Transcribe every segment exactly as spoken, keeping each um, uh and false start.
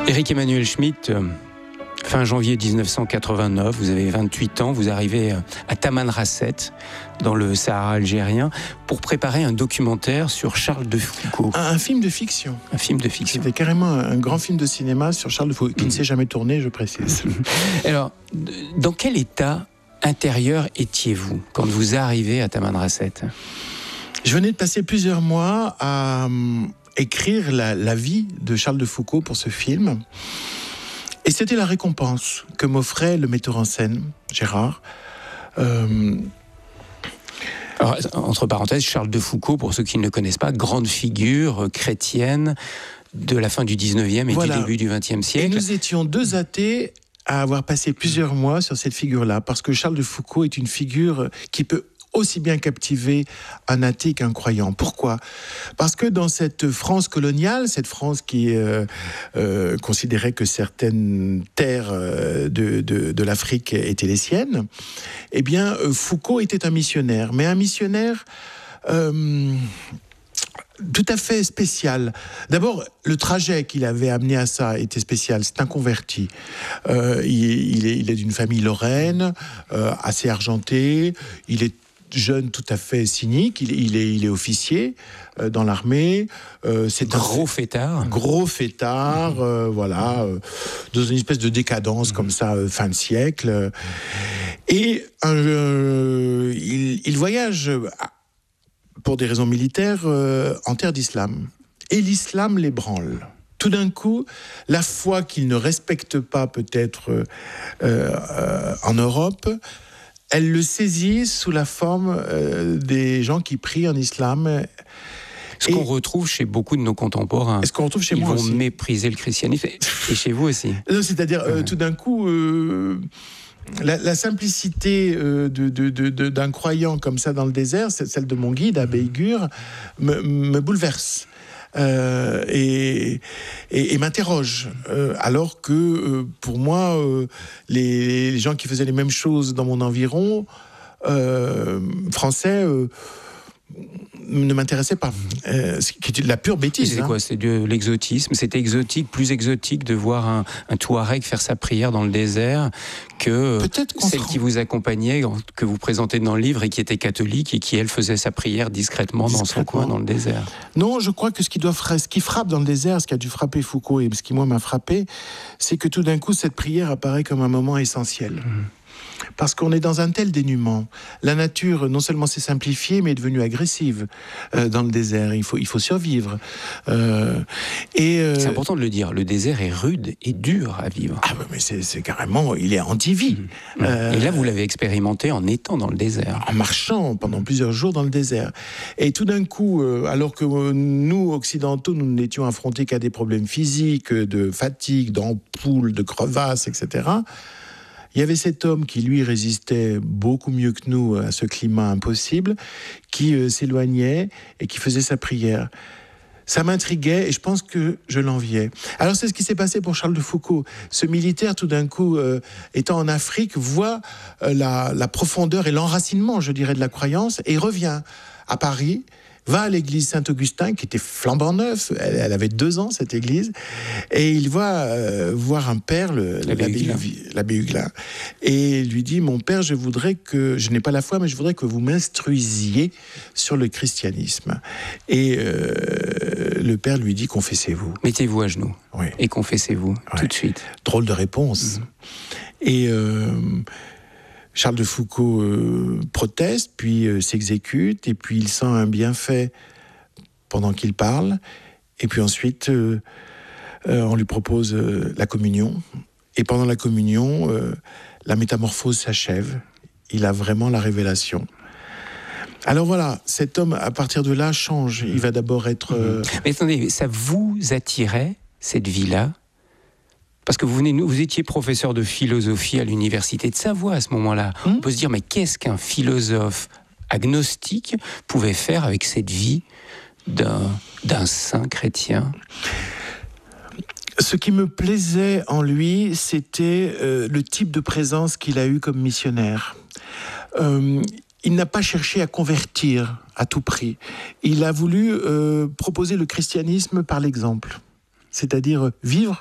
Éric Emmanuel Schmitt, euh, fin janvier dix-neuf cent quatre-vingt-neuf, vous avez vingt-huit ans, vous arrivez à Tamanrasset, dans le Sahara algérien, pour préparer un documentaire sur Charles de Foucault. Un, un film de fiction. Un film de fiction. C'était carrément un grand film de cinéma sur Charles de Foucault, qui mmh. ne s'est jamais tourné, je précise. Alors, dans quel état intérieur étiez-vous quand vous arrivez à Tamanrasset ? Je venais de passer plusieurs mois à euh, écrire la, la vie de Charles de Foucault pour ce film. Et c'était la récompense que m'offrait le metteur en scène, Gérard. Euh... Alors, entre parenthèses, Charles de Foucault, pour ceux qui ne le connaissent pas, grande figure chrétienne de la fin du dix-neuvième et voilà. du début du vingtième siècle. Et nous étions deux athées à avoir passé plusieurs mois sur cette figure-là, parce que Charles de Foucault est une figure qui peut aussi bien captiver un athée qu'un croyant. Pourquoi ? Parce que dans cette France coloniale, cette France qui euh, euh, considérait que certaines terres euh, de, de, de l'Afrique étaient les siennes, eh bien, Foucault était un missionnaire, mais un missionnaire euh, tout à fait spécial. D'abord, le trajet qu'il avait amené à ça était spécial. C'est un converti. Euh, il, il est, il est d'une famille lorraine, euh, assez argentée. Il est jeune, tout à fait cynique. Il, il, est, il est officier euh, dans l'armée. Euh, c'est gros un fêtard. Gros fêtard, euh, voilà, euh, dans une espèce de décadence comme ça, euh, fin de siècle. Et euh, il, il voyage pour des raisons militaires euh, en terre d'islam. Et l'islam l'ébranle. Tout d'un coup, la foi qu'il ne respecte pas peut-être euh, euh, en Europe, elle le saisit sous la forme euh, des gens qui prient en islam. Ce qu'on retrouve chez beaucoup de nos contemporains. Est-ce qu'on retrouve chez Ils moi vont aussi. mépriser le christianisme. Et chez vous aussi. Non, c'est-à-dire, euh, tout d'un coup, euh, la, la simplicité euh, de, de, de, de, d'un croyant comme ça dans le désert, celle de mon guide, Abbé Igur, me, me bouleverse. Euh, et, et, et m'interroge, euh, alors que euh, pour moi, euh, les, les gens qui faisaient les mêmes choses dans mon environ euh, français euh, ne m'intéressaient pas. Euh, c'est de la pure bêtise. C'est hein. quoi ? C'est de l'exotisme. C'était exotique, plus exotique de voir un, un Touareg faire sa prière dans le désert que celle qui vous accompagnait, que vous présentez dans le livre et qui était catholique et qui, elle, faisait sa prière discrètement, discrètement. dans son coin, dans le désert. Non, je crois que ce qui, doit, ce qui frappe dans le désert, ce qui a dû frapper Foucault et ce qui, moi, m'a frappé, c'est que tout d'un coup, cette prière apparaît comme un moment essentiel. Mmh. Parce qu'on est dans un tel dénuement. La nature, non seulement s'est simplifiée, mais est devenue agressive euh, dans le désert. Il faut, il faut survivre. Euh, et euh... C'est important de le dire. Le désert est rude et dur à vivre. Ah mais c'est, c'est carrément, il est anti-vie. Mmh. Euh... Et là, vous l'avez expérimenté en étant dans le désert. En marchant pendant plusieurs jours dans le désert. Et tout d'un coup, euh, alors que euh, nous, occidentaux, nous n'étions affrontés qu'à des problèmes physiques, de fatigue, d'ampoules, de crevasses, et cetera, il y avait cet homme qui, lui, résistait beaucoup mieux que nous à ce climat impossible, qui euh, s'éloignait et qui faisait sa prière. Ça m'intriguait et je pense que je l'enviais. Alors, c'est ce qui s'est passé pour Charles de Foucault. Ce militaire, tout d'un coup, euh, étant en Afrique, voit euh, la, la profondeur et l'enracinement, je dirais, de la croyance et revient à Paris, va à l'église Saint-Augustin, qui était flambant neuf, elle, elle avait deux ans, cette église, et il va euh, voir un père, le, l'abbé, Huguelin. l'abbé Huguelin, et lui dit, mon père, je voudrais que, je n'ai pas la foi, mais je voudrais que vous m'instruisiez sur le christianisme. Et euh, le père lui dit, confessez-vous. Mettez-vous à genoux, oui. et confessez-vous, ouais. tout de suite. Drôle de réponse. Mmh. Et... Euh, Charles de Foucault euh, proteste, puis euh, s'exécute, et puis il sent un bienfait pendant qu'il parle, et puis ensuite euh, euh, on lui propose euh, la communion, et pendant la communion, euh, la métamorphose s'achève, il a vraiment la révélation. Alors voilà, cet homme, à partir de là, change, il va d'abord être... Euh... Mais attendez, ça vous attirait, cette vie-là ? Parce que vous, venez, vous étiez professeur de philosophie à l'université de Savoie à ce moment-là. Mmh. On peut se dire, mais qu'est-ce qu'un philosophe agnostique pouvait faire avec cette vie d'un, d'un saint chrétien ? Ce qui me plaisait en lui, c'était euh, le type de présence qu'il a eu comme missionnaire. Euh, il n'a pas cherché à convertir à tout prix. Il a voulu euh, proposer le christianisme par l'exemple. C'est-à-dire vivre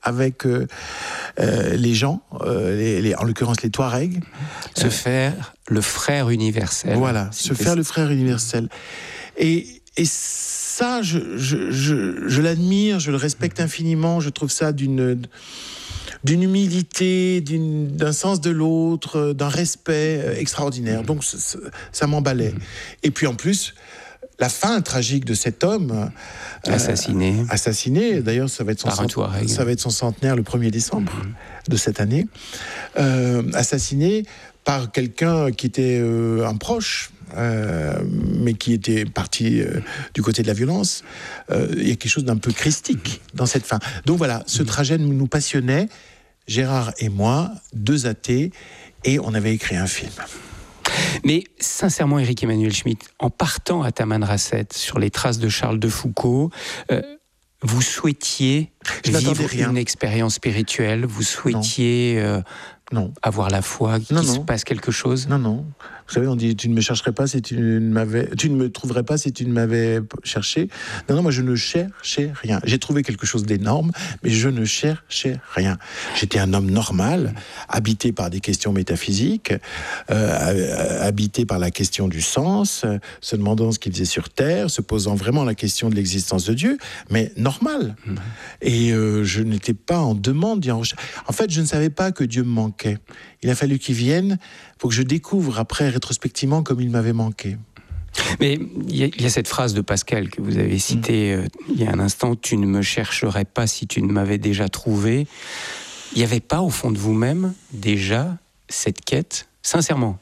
avec euh, euh, les gens, euh, les, les, en l'occurrence les Touaregs. Se euh, faire le frère universel. Voilà, se faire le frère universel. Et, et ça, je, je, je, je l'admire, je le respecte infiniment, je trouve ça d'une... d'une humilité, d'une, d'un sens de l'autre, d'un respect extraordinaire. Donc ça, ça m'emballait. Et puis en plus, la fin tragique de cet homme assassiné, euh, assassiné. D'ailleurs, ça va être son par un Touareg. Ça va être son centenaire le premier décembre mmh. de cette année. Euh, assassiné par quelqu'un qui était euh, un proche. Euh, mais qui était parti euh, du côté de la violence. Euh, il y a quelque chose d'un peu christique dans cette fin. Donc voilà, ce trajet nous passionnait, Gérard et moi, deux athées, et on avait écrit un film. Mais sincèrement, Éric-Emmanuel Schmitt, en partant à Tamanrasset sur les traces de Charles de Foucauld, euh, vous souhaitiez Je vivre rien. une expérience spirituelle, vous souhaitiez euh, non. avoir la foi, qu'il se passe quelque chose. Non, non. Vous savez, on dit tu ne me chercherais pas si tu ne m'avais, tu ne me trouverais pas si tu ne m'avais cherché. Non, non, moi je ne cherchais rien. J'ai trouvé quelque chose d'énorme, mais je ne cherchais rien. J'étais un homme normal, habité par des questions métaphysiques, euh, habité par la question du sens, euh, se demandant ce qu'il faisait sur Terre, se posant vraiment la question de l'existence de Dieu, mais normal. Mmh. Et euh, je n'étais pas en demande d'y en recherche. En fait, je ne savais pas que Dieu me manquait. Il a fallu qu'il vienne pour que je découvre après, rétrospectivement, comme il m'avait manqué. Mais il y, y a cette phrase de Pascal que vous avez citée mmh. euh, il y a un instant, « Tu ne me chercherais pas si tu ne m'avais déjà trouvé ». Il n'y avait pas au fond de vous-même déjà cette quête, sincèrement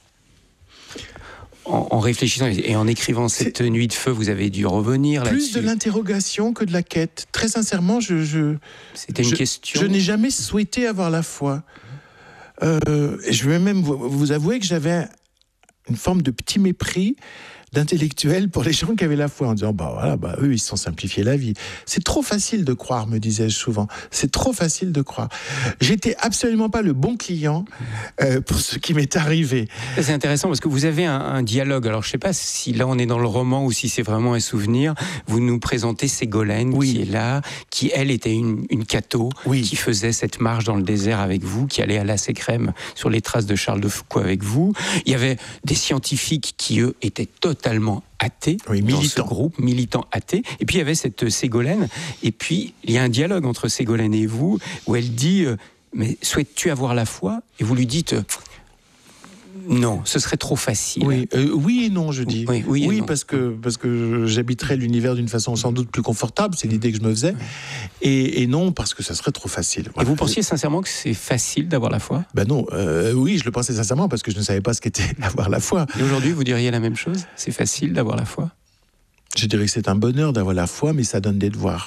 en, en réfléchissant et en écrivant cette C'est nuit de feu, vous avez dû revenir plus là-dessus. Plus de l'interrogation que de la quête. Très sincèrement, je... je C'était une je, question... Je n'ai jamais souhaité avoir la foi. Euh, je vais même vous, vous avouer que j'avais une forme de petit mépris d'intellectuels pour les gens qui avaient la foi, en disant bah voilà, bah eux ils se sont simplifiés la vie. C'est trop facile de croire, me disais-je souvent. C'est trop facile de croire. J'étais absolument pas le bon client euh, pour ce qui m'est arrivé. C'est intéressant parce que vous avez un, un dialogue. Alors je sais pas si là on est dans le roman ou si c'est vraiment un souvenir. Vous nous présentez Ségolène oui. qui est là, qui elle était une, une catho, oui. qui faisait cette marche dans le désert avec vous, qui allait à la Sécrème sur les traces de Charles de Foucauld avec vous. Il y avait des scientifiques qui eux étaient totalement totalement athée oui, dans militant. ce groupe, militant athée. Et puis il y avait cette Ségolène, et puis il y a un dialogue entre Ségolène et vous, où elle dit euh, « Mais souhaites-tu avoir la foi ?» Et vous lui dites euh, « Non, ce serait trop facile. » Oui, euh, oui et non, je dis. Oui, oui, oui non. parce que, parce que j'habiterais l'univers d'une façon sans doute plus confortable, c'est l'idée que je me faisais. Et, et non, parce que ça serait trop facile. Voilà. Et vous pensiez sincèrement que c'est facile d'avoir la foi ? Ben non, euh, oui, je le pensais sincèrement parce que je ne savais pas ce qu'était avoir la foi. Et aujourd'hui, vous diriez la même chose ? C'est facile d'avoir la foi ? Je dirais que c'est un bonheur d'avoir la foi, mais ça donne des devoirs.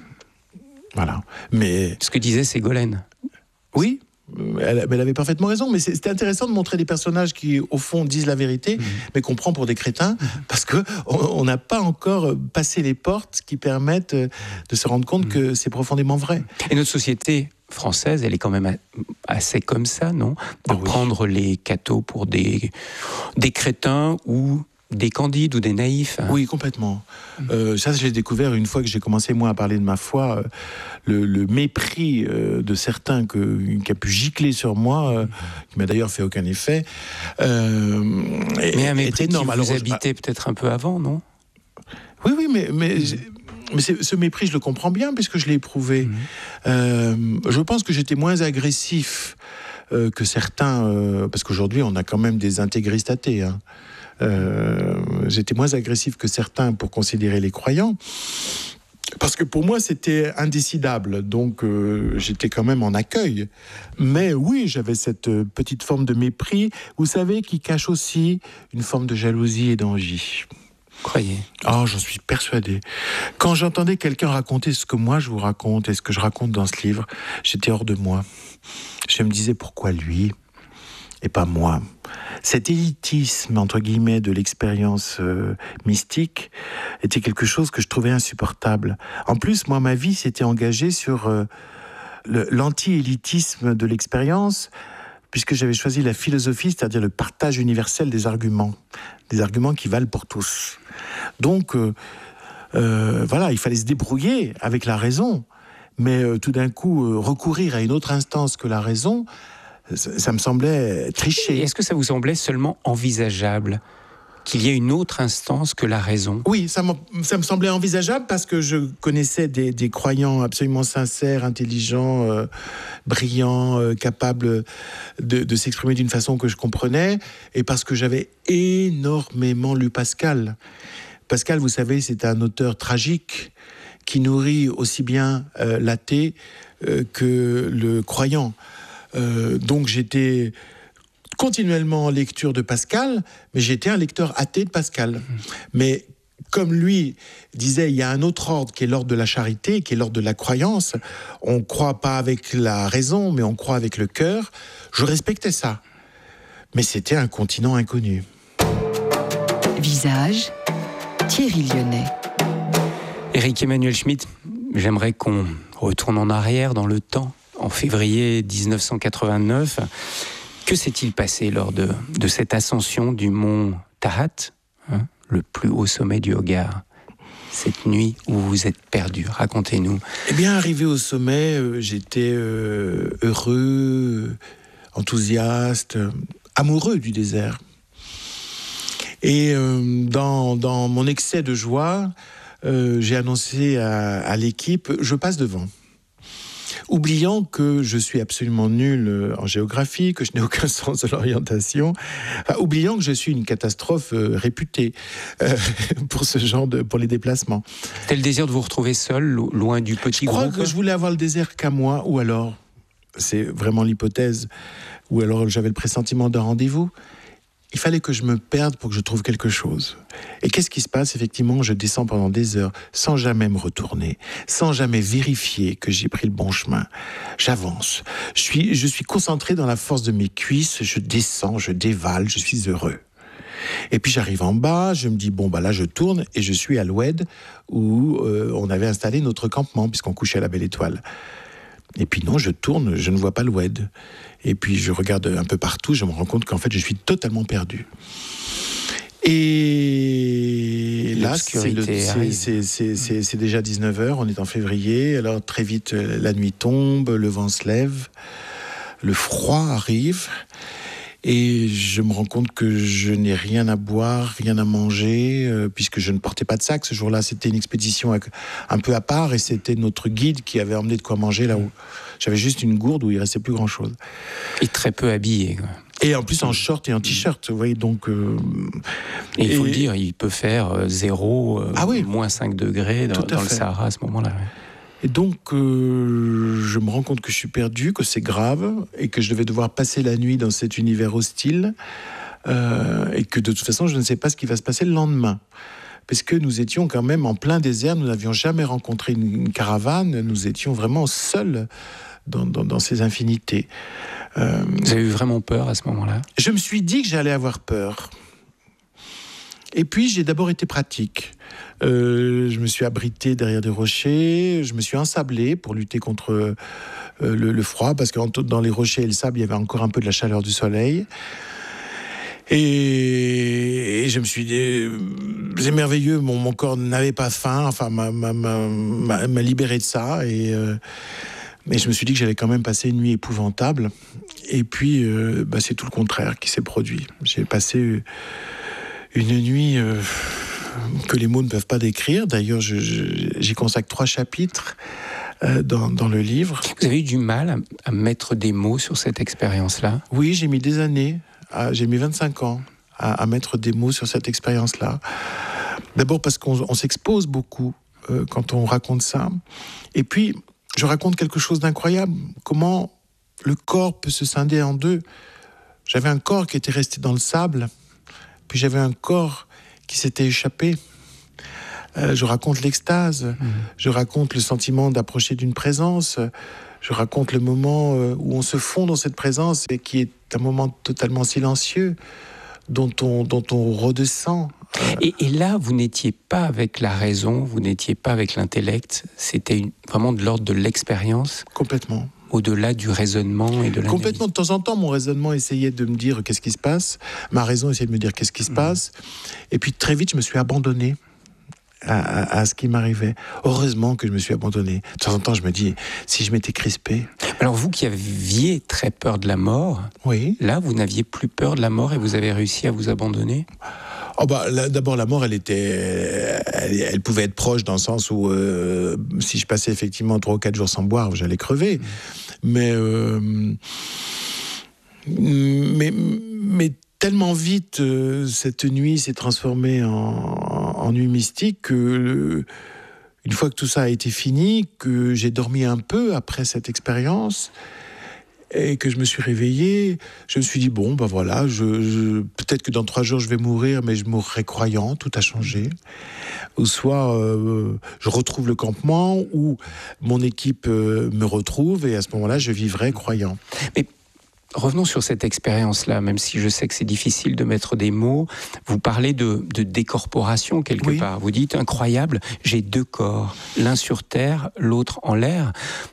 Voilà. Mais... Ce que disait Ségolène. Oui. Elle, elle avait parfaitement raison, mais c'était intéressant de montrer des personnages qui, au fond, disent la vérité, mmh. mais qu'on prend pour des crétins, mmh. parce qu'on n'a pas encore passé les portes qui permettent de se rendre compte mmh. que c'est profondément vrai. Et notre société française, elle est quand même assez comme ça, non ? De ah, oui. prendre les cathos pour des, des crétins ou... des candides ou des naïfs. Hein. Oui, complètement. Euh, ça, j'ai découvert une fois que j'ai commencé, moi, à parler de ma foi, euh, le, le mépris euh, de certains que, qui a pu gicler sur moi, euh, qui m'a d'ailleurs fait aucun effet. Euh, mais un mépris qui vous Alors, habitait je... peut-être un peu avant, non ? Oui, oui, mais... mais Mais ce mépris, je le comprends bien, puisque je l'ai éprouvé. Mmh. Euh, je pense que j'étais moins agressif euh, que certains, euh, parce qu'aujourd'hui, on a quand même des intégristes athées, hein. Euh, j'étais moins agressif que certains pour considérer les croyants, parce que pour moi c'était indécidable, donc euh, j'étais quand même en accueil. Mais oui, j'avais cette petite forme de mépris, vous savez, qui cache aussi une forme de jalousie et d'envie. Croyez. Oh, j'en suis persuadé. Quand j'entendais quelqu'un raconter ce que moi je vous raconte et ce que je raconte dans ce livre, j'étais hors de moi. Je me disais, pourquoi lui et pas moi ? Cet élitisme, entre guillemets, de l'expérience euh, mystique était quelque chose que je trouvais insupportable. En plus, moi, ma vie s'était engagée sur euh, le, l'anti-élitisme de l'expérience, puisque j'avais choisi la philosophie, c'est-à-dire le partage universel des arguments, des arguments qui valent pour tous. Donc, euh, euh, voilà, il fallait se débrouiller avec la raison, Mais euh, tout d'un coup, euh, recourir à une autre instance que la raison, ça, ça me semblait tricher. Et est-ce que ça vous semblait seulement envisageable qu'il y ait une autre instance que la raison ? Oui, ça, ça me semblait envisageable parce que je connaissais des, des croyants absolument sincères, intelligents, euh, brillants, euh, capables de, de s'exprimer d'une façon que je comprenais, et parce que j'avais énormément lu Pascal. Pascal, vous savez, c'est un auteur tragique qui nourrit aussi bien euh, l'athée euh, que le croyant. Euh, donc j'étais continuellement en lecture de Pascal, mais j'étais un lecteur athée de Pascal. Mais comme lui disait, il y a un autre ordre qui est l'ordre de la charité, qui est l'ordre de la croyance. On ne croit pas avec la raison, mais on croit avec le cœur. Je respectais ça. Mais c'était un continent inconnu. Visage, Thierry Lyonnais. Éric Emmanuel Schmitt, j'aimerais qu'on retourne en arrière dans le temps, en février dix-neuf cent quatre-vingt-neuf. Que s'est-il passé lors de, de cette ascension du mont Tahat, hein, le plus haut sommet du Hogar, cette nuit où vous vous êtes perdu? Racontez-nous. Eh bien, arrivé au sommet, euh, j'étais euh, heureux, enthousiaste, amoureux du désert. Et euh, dans, dans mon excès de joie, euh, j'ai annoncé à, à l'équipe, je passe devant. Oubliant que je suis absolument nul en géographie, que je n'ai aucun sens de l'orientation, enfin, oubliant que je suis une catastrophe euh, réputée euh, pour ce genre de, pour les déplacements. C'était le désir de vous retrouver seul, loin du petit je groupe. Je crois que je voulais avoir le désert qu'à moi, ou alors, c'est vraiment l'hypothèse, ou alors j'avais le pressentiment d'un rendez-vous. Il fallait que je me perde pour que je trouve quelque chose. Et qu'est-ce qui se passe? Effectivement, je descends pendant des heures sans jamais me retourner, sans jamais vérifier que j'ai pris le bon chemin. J'avance. Je suis, je suis concentré dans la force de mes cuisses. Je descends, je dévale, je suis heureux. Et puis j'arrive en bas, je me dis, bon, bah là, je tourne et je suis à l'Oued où euh, on avait installé notre campement puisqu'on couchait à la Belle Étoile. Et puis non, je tourne, je ne vois pas l'Oued. Et puis je regarde un peu partout, je me rends compte qu'en fait je suis totalement perdu. Et là, c'est, le, c'est, c'est, c'est, c'est, c'est déjà dix-neuf heures, on est en février, alors très vite la nuit tombe, le vent se lève, le froid arrive, et je me rends compte que je n'ai rien à boire, rien à manger, euh, puisque je ne portais pas de sac ce jour-là. C'était une expédition à, un peu à part, et c'était notre guide qui avait emmené de quoi manger là où j'avais juste une gourde où il restait plus grand-chose. Et très peu habillé, quoi. Et en plus en short et en t-shirt, vous voyez, donc... Euh, et il faut et... le dire, il peut faire zéro, euh, ah oui, moins cinq degrés dans, dans le Sahara à ce moment-là. Ouais. Et donc, euh, je me rends compte que je suis perdu, que c'est grave, et que je devais devoir passer la nuit dans cet univers hostile, euh, et que de toute façon, je ne sais pas ce qui va se passer le lendemain. Parce que nous étions quand même en plein désert, nous n'avions jamais rencontré une, une caravane, nous étions vraiment seuls dans, dans, dans ces infinités. Euh, Vous avez eu vraiment peur à ce moment-là? Je me suis dit que j'allais avoir peur. Et puis, j'ai d'abord été pratique. Euh, je me suis abrité derrière des rochers, je me suis ensablé pour lutter contre euh, le, le froid, parce que dans les rochers et le sable, il y avait encore un peu de la chaleur du soleil. Et, et je me suis dit, c'est merveilleux, mon, mon corps n'avait pas faim, enfin, m'a, m'a, m'a, m'a libéré de ça. Et, euh, mais je me suis dit que j'allais quand même passer une nuit épouvantable. Et puis, euh, bah, c'est tout le contraire qui s'est produit. J'ai passé une nuit euh, que les mots ne peuvent pas décrire. D'ailleurs, je, je, j'y consacre trois chapitres euh, dans, dans le livre. Vous avez eu du mal à, à mettre des mots sur cette expérience-là? Oui, j'ai mis des années. À, j'ai mis vingt-cinq ans à, à mettre des mots sur cette expérience-là. D'abord parce qu'on on s'expose beaucoup euh, quand on raconte ça. Et puis, je raconte quelque chose d'incroyable. Comment le corps peut se scinder en deux. J'avais un corps qui était resté dans le sable, puis j'avais un corps qui s'était échappé. Euh, je raconte l'extase, mmh. je raconte le sentiment d'approcher d'une présence, je raconte le moment où on se fond dans cette présence et qui est un moment totalement silencieux, dont on, dont on redescend. Et, et là, vous n'étiez pas avec la raison, vous n'étiez pas avec l'intellect, c'était une, vraiment de l'ordre de l'expérience? Complètement. Au-delà du raisonnement et de l'analyse. Complètement. De temps en temps, mon raisonnement essayait de me dire qu'est-ce qui se passe. Ma raison essayait de me dire qu'est-ce qui se mmh. passe. Et puis très vite, je me suis abandonné à, à, à ce qui m'arrivait. Heureusement que je me suis abandonné. De temps en temps, je me dis, si je m'étais crispé... Alors vous qui aviez très peur de la mort, oui. Là, vous n'aviez plus peur de la mort et vous avez réussi à vous abandonner ? Oh bah, là, d'abord, la mort, elle était, elle, elle pouvait être proche dans le sens où euh, si je passais effectivement trois ou quatre jours sans boire, j'allais crever. Mmh. Mais, euh, mais, mais tellement vite, euh, cette nuit s'est transformée en, en nuit mystique que euh, une fois que tout ça a été fini, que j'ai dormi un peu après cette expérience. Et que je me suis réveillé, je me suis dit, bon, ben voilà, je, je, peut-être que dans trois jours, je vais mourir, mais je mourrai croyant, tout a changé. Ou soit, euh, je retrouve le campement, ou mon équipe euh, me retrouve, et à ce moment-là, je vivrai croyant. Mais revenons sur cette expérience-là, même si je sais que c'est difficile de mettre des mots. Vous parlez de, de décorporation, quelque oui. part. Vous dites, incroyable, j'ai deux corps, l'un sur terre, l'autre en l'air.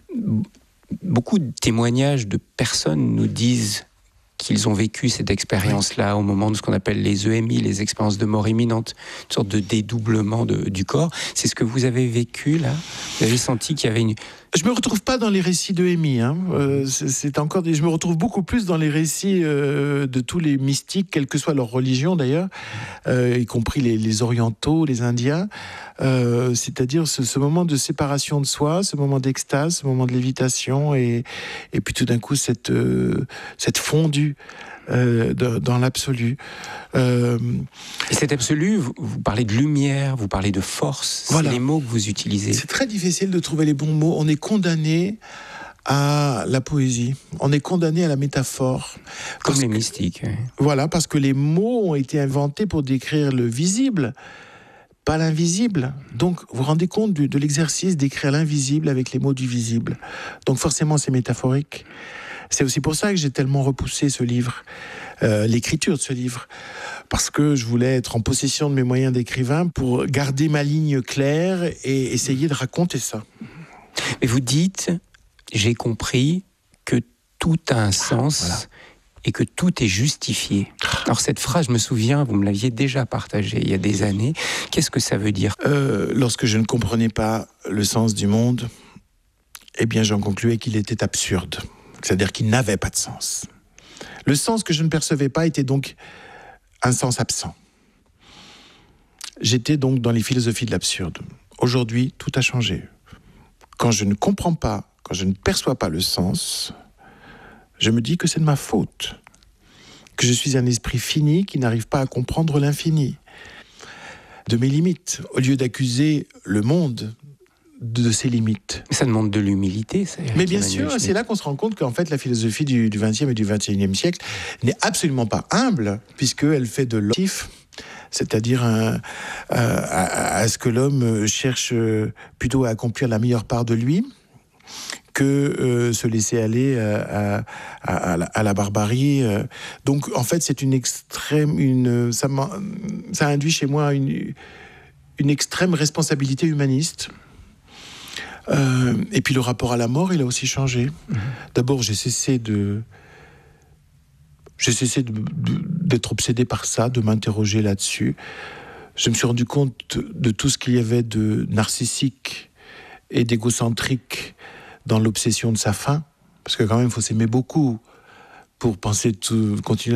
Beaucoup de témoignages de personnes nous disent qu'ils ont vécu cette expérience-là au moment de ce qu'on appelle les E M I, les expériences de mort imminente, une sorte de dédoublement de, du corps. C'est ce que vous avez vécu, là ? Vous avez senti qu'il y avait une... Je me retrouve pas dans les récits d'E M I. Hein. Euh, c'est, c'est encore des... Je me retrouve beaucoup plus dans les récits euh, de tous les mystiques, quelle que soit leur religion d'ailleurs, euh, y compris les, les orientaux, les indiens. Euh, c'est-à-dire ce, ce moment de séparation de soi, ce moment d'extase, ce moment de lévitation, et, et puis tout d'un coup cette, euh, cette fondue euh, de, dans l'absolu. Euh... Et cet absolu, vous, vous parlez de lumière, vous parlez de force, voilà. C'est les mots que vous utilisez. C'est très difficile de trouver les bons mots. On est condamné à la poésie, on est condamné à la métaphore. Comme les que, mystiques. Oui. Voilà, parce que les mots ont été inventés pour décrire le visible, pas l'invisible. Donc, vous vous rendez compte de, de l'exercice d'écrire l'invisible avec les mots du visible. Donc, forcément, c'est métaphorique. C'est aussi pour ça que j'ai tellement repoussé ce livre, euh, l'écriture de ce livre, parce que je voulais être en possession de mes moyens d'écrivain pour garder ma ligne claire et essayer de raconter ça. Mais vous dites, j'ai compris que tout a un sens... Ah, voilà. Et que tout est justifié. Alors cette phrase, je me souviens, vous me l'aviez déjà partagée il y a des années. Qu'est-ce que ça veut dire ? euh, Lorsque je ne comprenais pas le sens du monde, eh bien j'en concluais qu'il était absurde. C'est-à-dire qu'il n'avait pas de sens. Le sens que je ne percevais pas était donc un sens absent. J'étais donc dans les philosophies de l'absurde. Aujourd'hui, tout a changé. Quand je ne comprends pas, quand je ne perçois pas le sens... je me dis que c'est de ma faute, que je suis un esprit fini qui n'arrive pas à comprendre l'infini, de mes limites, au lieu d'accuser le monde de ses limites. Ça demande de l'humilité, ça. Mais bien sûr, c'est là qu'on se rend compte qu'en fait, la philosophie du, du vingtième et du vingt et unième siècle n'est absolument pas humble, puisqu'elle fait de l'homme, c'est-à-dire un, à, à, à ce que l'homme cherche plutôt à accomplir la meilleure part de lui, que euh, se laisser aller à, à, à, la, à la barbarie. Donc, en fait, c'est une extrême... Une, ça, ça induit chez moi une, une extrême responsabilité humaniste. Euh, et puis, le rapport à la mort, il a aussi changé. Mmh. D'abord, j'ai cessé de... J'ai cessé de, de, d'être obsédé par ça, de m'interroger là-dessus. Je me suis rendu compte de tout ce qu'il y avait de narcissique et d'égocentrique dans l'obsession de sa fin, parce que quand même, il faut s'aimer beaucoup pour penser tout, continuer